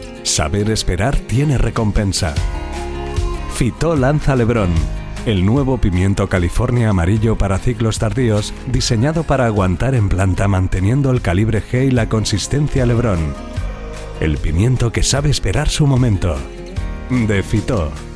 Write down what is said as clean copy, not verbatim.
Saber esperar tiene recompensa. Fitó lanza Lebrón, el nuevo pimiento California amarillo para ciclos tardíos, diseñado para aguantar en planta manteniendo el calibre G y la consistencia Lebrón. El pimiento que sabe esperar su momento. De Fitó.